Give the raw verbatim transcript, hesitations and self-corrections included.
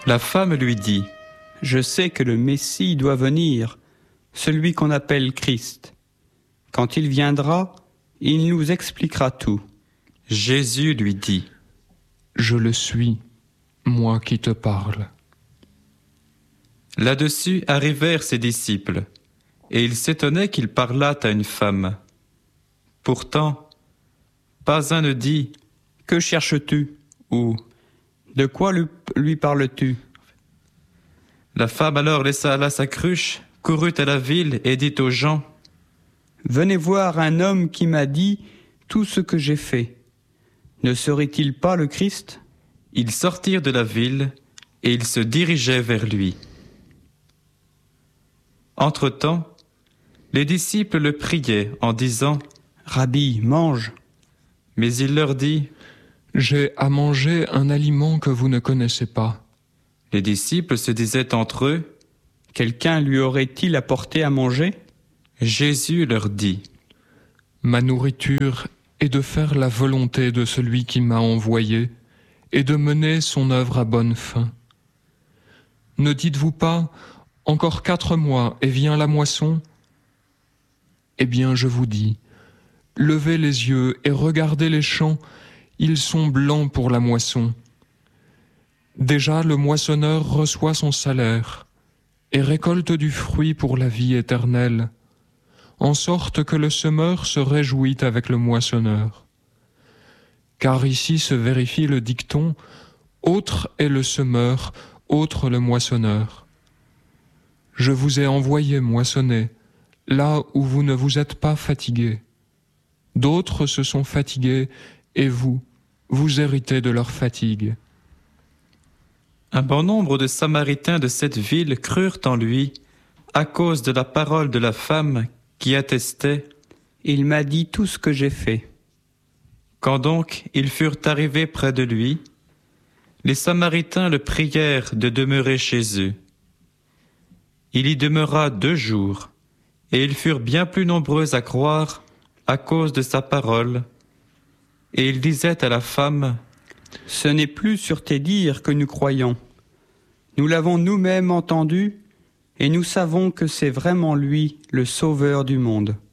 La femme lui dit : Je sais que le Messie doit venir, celui qu'on appelle Christ. Quand il viendra, il nous expliquera tout. Jésus lui dit : Je le suis, moi qui te parle. Là-dessus arrivèrent ses disciples, et ils s'étonnaient qu'il parlât à une femme. Pourtant, pas un ne dit : Que cherches-tu ? Ou de quoi lui parles-tu ? La femme alors laissa là sa cruche, courut à la ville et dit aux gens : Venez voir un homme qui m'a dit tout ce que j'ai fait. Ne serait-il pas le Christ ? Ils sortirent de la ville et ils se dirigeaient vers lui. Entre-temps, les disciples le priaient en disant : Rabbi, mange. Mais il leur dit : J'ai à manger un aliment que vous ne connaissez pas. Les disciples se disaient entre eux : Quelqu'un lui aurait-il apporté à manger ? Jésus leur dit : Ma nourriture est de faire la volonté de celui qui m'a envoyé et de mener son œuvre à bonne fin. Ne dites-vous pas : Encore quatre mois et vient la moisson ? Eh bien, je vous dis, levez les yeux et regardez les champs, ils sont blancs pour la moisson. Déjà le moissonneur reçoit son salaire et récolte du fruit pour la vie éternelle, en sorte que le semeur se réjouit avec le moissonneur. Car ici se vérifie le dicton : autre est le semeur, autre le moissonneur. Je vous ai envoyé moissonner là où vous ne vous êtes pas fatigués. D'autres se sont fatigués et vous, vous héritez de leur fatigue. Un bon nombre de Samaritains de cette ville crurent en lui à cause de la parole de la femme qui attestait : Il m'a dit tout ce que j'ai fait. Quand donc ils furent arrivés près de lui, les Samaritains le prièrent de demeurer chez eux. Il y demeura deux jours, et ils furent bien plus nombreux à croire à cause de sa parole. Et il disait à la femme : Ce n'est plus sur tes dires que nous croyons. Nous l'avons nous-mêmes entendu, et nous savons que c'est vraiment lui, le Sauveur du monde.